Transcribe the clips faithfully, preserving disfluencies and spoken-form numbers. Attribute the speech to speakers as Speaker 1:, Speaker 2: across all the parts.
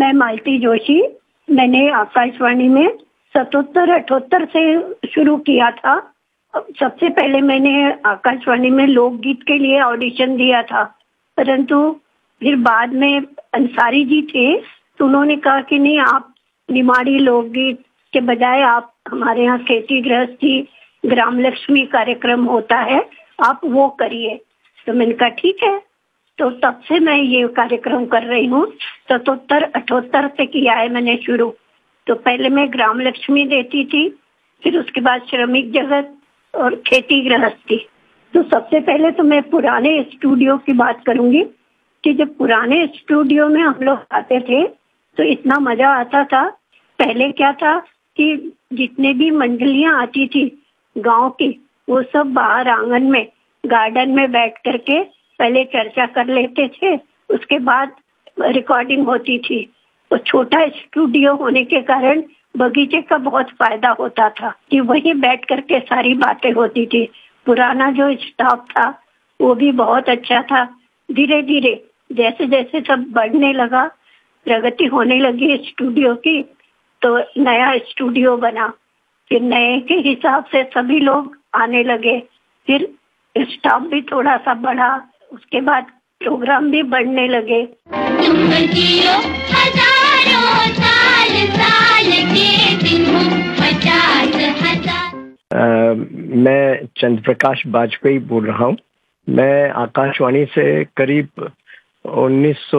Speaker 1: मैं मालती जोशी। मैंने आकाशवाणी में सतहत्तर अठहत्तर से शुरू किया था। सबसे पहले मैंने आकाशवाणी में लोकगीत के लिए ऑडिशन दिया था, परंतु फिर बाद में अंसारी जी थे तो उन्होंने कहा कि नहीं, आप निमाड़ी लोकगीत के बजाय आप हमारे यहाँ खेती गृहस्थी ग्राम लक्ष्मी कार्यक्रम होता है, आप वो करिए। तो मैंने कहा ठीक है। तो तब से मैं ये कार्यक्रम कर रही हूँ। सतहत्तर अठहत्तर से किया है मैंने शुरू। तो पहले मैं ग्राम लक्ष्मी देती थी, फिर उसके बाद श्रमिक जगत और खेती गृहस्थी। तो सबसे पहले तो मैं पुराने स्टूडियो की बात करूंगी कि जब पुराने स्टूडियो में हम लोग आते थे तो इतना मजा आता था। पहले क्या था कि जितने भी मंडलियां आती थी गांव की, वो सब बाहर आंगन में गार्डन में बैठ करके पहले चर्चा कर लेते थे, उसके बाद रिकॉर्डिंग होती थी। तो छोटा स्टूडियो होने के कारण बगीचे का बहुत फायदा होता था कि वहीं बैठ करके सारी बातें होती थी। पुराना जो स्टाफ था वो भी बहुत अच्छा था। धीरे धीरे जैसे जैसे सब बढ़ने लगा, प्रगति होने लगी स्टूडियो की, तो नया स्टूडियो बना। फिर नए के हिसाब से सभी लोग आने लगे, फिर स्टाफ भी थोड़ा सा बढ़ा, उसके बाद प्रोग्राम भी बढ़ने लगे।
Speaker 2: तुम जियो हजारों साल, साल के दिन हो पचास हजार।
Speaker 3: मैं चंद्र प्रकाश बाजपेयी बोल रहा हूँ। मैं आकाशवाणी से करीब उन्नीस सौ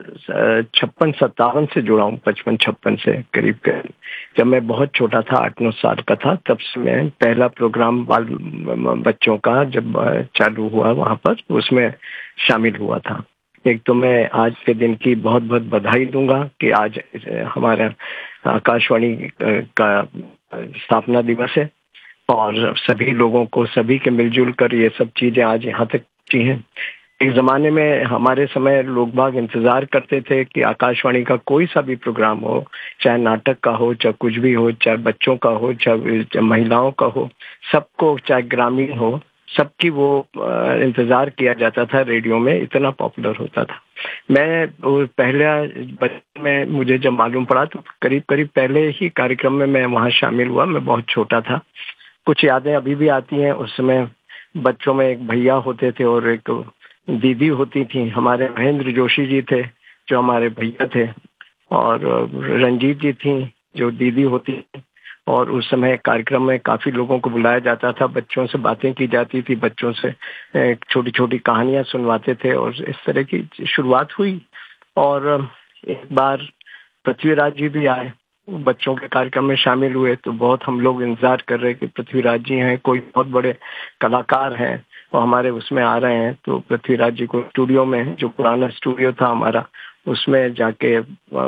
Speaker 3: छप्पन सत्तावन से जुड़ा हूँ, पचपन छप्पन से करीब करीब। जब मैं बहुत छोटा था, आठ नौ साल का था, तब से मैं पहला प्रोग्राम बाल बच्चों का जब चालू हुआ वहाँ पर, उसमें शामिल हुआ था। एक तो मैं आज के दिन की बहुत बहुत बधाई दूंगा कि आज हमारा आकाशवाणी का स्थापना दिवस है और सभी लोगों को, सभी के मिलजुल कर ये सब चीजें आज यहाँ तक पहुंची हैं। एक जमाने में हमारे समय लोग बाग इंतजार करते थे कि आकाशवाणी का कोई सा भी प्रोग्राम हो, चाहे नाटक का हो, चाहे कुछ भी हो, चाहे बच्चों का हो, चाहे महिलाओं का हो, सबको, चाहे ग्रामीण हो, सबकी वो इंतजार किया जाता था। रेडियो में इतना पॉपुलर होता था। मैं पहले बचपन में मुझे जब मालूम पड़ा तो करीब करीब पहले ही कार्यक्रम में मैं वहाँ शामिल हुआ। मैं बहुत छोटा था। कुछ यादें अभी भी आती हैं। उस समय बच्चों में एक भैया होते थे और एक दीदी होती थी। हमारे महेंद्र जोशी जी थे जो हमारे भैया थे, और रंजीत जी थी जो दीदी होती थी। और उस समय कार्यक्रम में काफी लोगों को बुलाया जाता था, बच्चों से बातें की जाती थी, बच्चों से छोटी छोटी कहानियां सुनवाते थे, और इस तरह की शुरुआत हुई। और एक बार पृथ्वीराज जी भी आए, बच्चों के कार्यक्रम में शामिल हुए। तो बहुत हम लोग इंतजार कर रहे कि पृथ्वीराज जी हैं, कोई बहुत बड़े कलाकार हैं और हमारे उसमें आ रहे हैं। तो पृथ्वीराज जी को स्टूडियो में, जो पुराना स्टूडियो था हमारा, उसमें जाके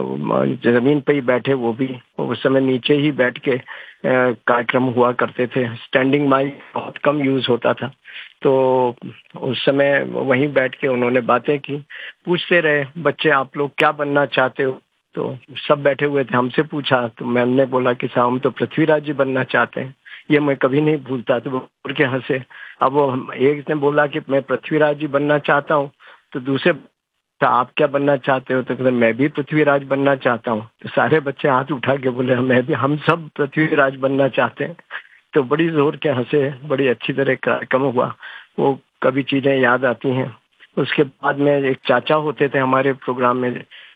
Speaker 3: जमीन पे ही बैठे, वो भी उस समय नीचे ही बैठ के कार्यक्रम हुआ करते थे। स्टैंडिंग माइक बहुत कम यूज होता था। तो उस समय वहीं बैठ के उन्होंने बातें की। पूछते रहे, बच्चे आप लोग क्या बनना चाहते हो? तो सब बैठे हुए थे। हमसे पूछा तो मैंने बोला कि साहब हम तो पृथ्वीराज जी बनना चाहते हैं। ये मैं कभी नहीं भूलता। तो वो उड़ के हंसे। अब वो एक ने बोला कि मैं पृथ्वीराज जी बनना चाहता हूँ, तो दूसरे आप क्या बनना चाहते हो? तो कहते मैं भी पृथ्वीराज बनना चाहता हूँ। तो सारे बच्चे हाथ उठा के बोले मैं भी, हम सब पृथ्वीराज बनना चाहते हैं। तो बड़ी जोर के हंसे। बड़ी अच्छी तरह कार्यक्रम हुआ। वो कभी चीजें याद आती हैं। उसके बाद में एक चाचा होते थे हमारे प्रोग्राम में,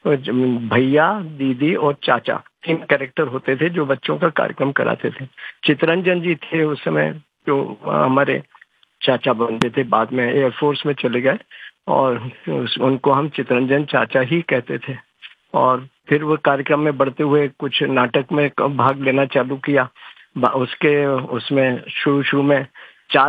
Speaker 3: भैया, दीदी और चाचा, तीन कैरेक्टर होते थे जो बच्चों का कार्यक्रम कराते थे। चितरंजन जी थे उस समय जो हमारे चाचा बनते थे, बाद में एयरफोर्स में चले गए, और उनको हम चितरंजन चाचा ही कहते थे। और फिर वो कार्यक्रम में बढ़ते हुए कुछ नाटक में भाग लेना चालू किया। उसके उसमें शुरू शुरू में